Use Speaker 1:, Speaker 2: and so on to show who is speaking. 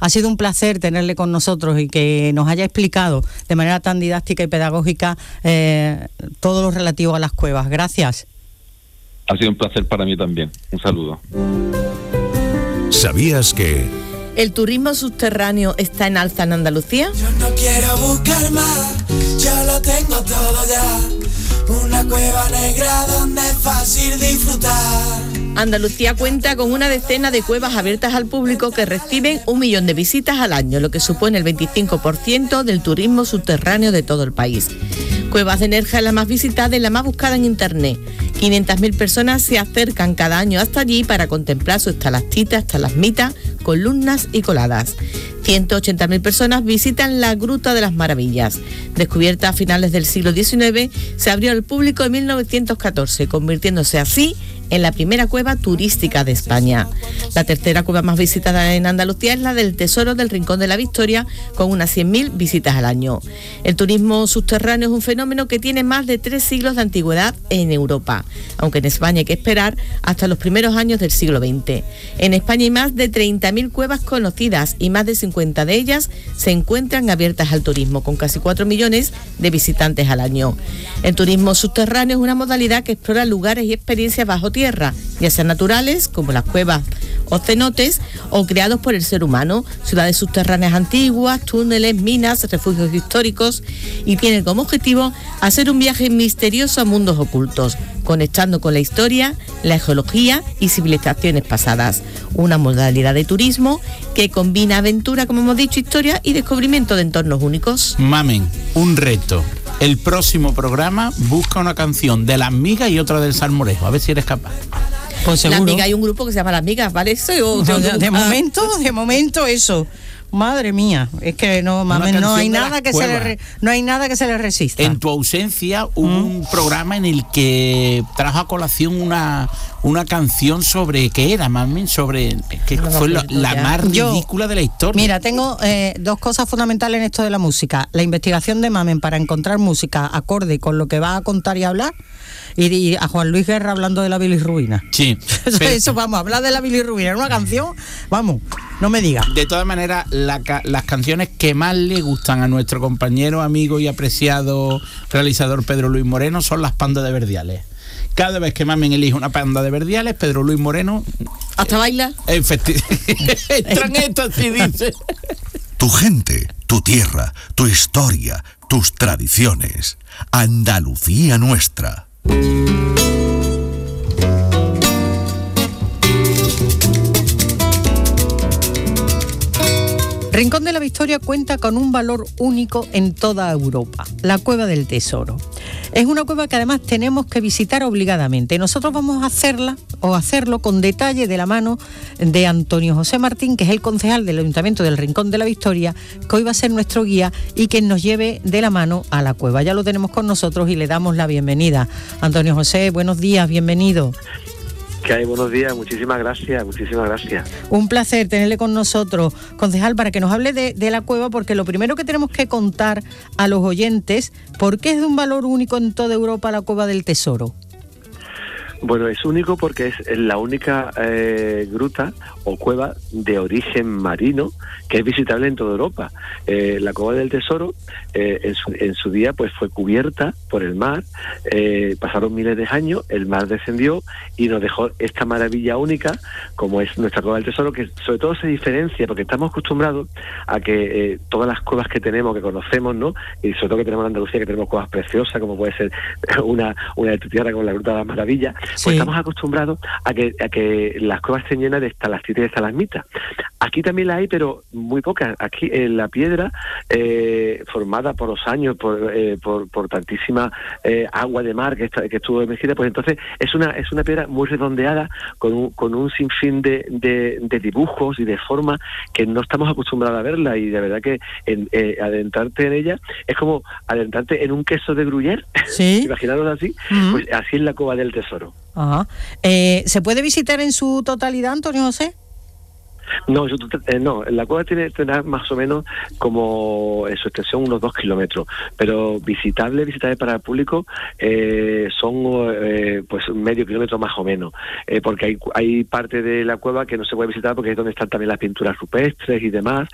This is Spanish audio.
Speaker 1: Ha sido un placer tenerle con nosotros y que nos haya explicado de manera tan didáctica y pedagógica todo lo relativo a las cuevas. Gracias.
Speaker 2: Ha sido un placer para mí también. Un saludo.
Speaker 3: ¿Sabías que
Speaker 4: el turismo subterráneo está en alza en Andalucía?
Speaker 5: Yo no quiero buscar más, yo lo tengo todo ya. Una cueva negra donde es fácil disfrutar.
Speaker 4: Andalucía cuenta con una decena de cuevas abiertas al público que reciben 1 millón de visitas al año, lo que supone el 25% del turismo subterráneo de todo el país. Cuevas de Nerja es la más visitada y la más buscada en internet. 500.000 personas se acercan cada año hasta allí para contemplar sus estalactitas, estalagmitas, columnas y coladas. 180.000 personas visitan la Gruta de las Maravillas. Descubierta a finales del siglo XIX, se abrió al público en 1914, convirtiéndose así en la primera cueva turística de España. La tercera cueva más visitada en Andalucía es la del Tesoro del Rincón de la Victoria, con unas 100.000 visitas al año. El turismo subterráneo es un fenómeno que tiene más de 3 siglos de antigüedad en Europa, aunque en España hay que esperar hasta los primeros años del siglo XX. En España hay más de 30.000 cuevas conocidas y más de 50 de ellas se encuentran abiertas al turismo, con casi 4 millones de visitantes al año. El turismo subterráneo es una modalidad que explora lugares y experiencias bajo tierra, ya sean naturales, como las cuevas o cenotes, o creados por el ser humano, ciudades subterráneas antiguas, túneles, minas, refugios históricos, y tiene como objetivo hacer un viaje misterioso a mundos ocultos, conectando con la historia, la geología y civilizaciones pasadas. Una modalidad de turismo que combina aventura, como hemos dicho, historia y descubrimiento de entornos únicos.
Speaker 6: Mamen, un reto. El próximo programa busca una canción de Las Migas y otra del Salmorejo, a ver si eres capaz.
Speaker 1: Pues seguro.
Speaker 4: Las Migas, hay un grupo que se llama Las Migas, ¿vale? Eso
Speaker 1: de momento eso. Madre mía, es que no hay nada que se le resista.
Speaker 6: En tu ausencia hubo un programa en el que trajo a colación una canción sobre ¿qué era, mami? Sobre que fue la más ridícula de la historia.
Speaker 1: Mira, tengo 2 cosas fundamentales en esto de la música: la investigación de Mamen para encontrar música acorde con lo que va a contar y hablar, y a Juan Luis Guerra hablando de la bilirrubina.
Speaker 6: Sí.
Speaker 1: Eso, vamos, hablar de la bilirrubina en una canción, vamos, no me digas.
Speaker 6: De todas maneras, las canciones que más le gustan a nuestro compañero, amigo y apreciado realizador Pedro Luis Moreno son las pandas de Verdiales. Cada vez que Mamen elige una panda de Verdiales, Pedro Luis Moreno...
Speaker 4: ¿Hasta baila?
Speaker 6: Esto así dice.
Speaker 3: tu gente, tu tierra, tu historia, tus tradiciones? Andalucía nuestra.
Speaker 1: Rincón de la Victoria cuenta con un valor único en toda Europa, la Cueva del Tesoro. Es una cueva que además tenemos que visitar obligadamente. Nosotros vamos a hacerlo con detalle de la mano de Antonio José Martín, que es el concejal del Ayuntamiento del Rincón de la Victoria, que hoy va a ser nuestro guía y que nos lleve de la mano a la cueva. Ya lo tenemos con nosotros y le damos la bienvenida. Antonio José, buenos días, bienvenido.
Speaker 7: ¿Qué hay? Buenos días, muchísimas gracias.
Speaker 1: Un placer tenerle con nosotros, concejal, para que nos hable de la cueva, porque lo primero que tenemos que contar a los oyentes, ¿por qué es de un valor único en toda Europa la Cueva del Tesoro?
Speaker 7: Bueno, es único porque es la única gruta o cueva de origen marino que es visitable en toda Europa. La Cueva del Tesoro en su día pues fue cubierta por el mar, pasaron miles de años, el mar descendió y nos dejó esta maravilla única como es nuestra Cueva del Tesoro, que sobre todo se diferencia porque estamos acostumbrados a que todas las cuevas que tenemos, que conocemos, ¿no? Y sobre todo que tenemos en Andalucía, que tenemos cuevas preciosas como puede ser una de tu tierra como la Gruta de las Maravillas, pues sí. Estamos acostumbrados a que las cuevas estén llenas de estalactitas y de estalagmitas. Aquí también la hay, pero muy pocas. Aquí en la piedra, formada por los años, por tantísima agua de mar que estuvo emergida, pues entonces es una piedra muy redondeada, con un sinfín de dibujos y de formas que no estamos acostumbrados a verla, y de verdad que adentrarte en ella es como adentrarte en un queso de Gruyère. ¿Sí? Imaginaros así, pues así es la Cueva del Tesoro.
Speaker 1: Ajá. ¿Se puede visitar en su totalidad, Antonio José?
Speaker 7: No, la cueva tendrá más o menos como en su extensión unos 2 kilómetros, pero visitable para el público son pues medio kilómetro más o menos, porque hay parte de la cueva que no se puede visitar porque es donde están también las pinturas rupestres y demás,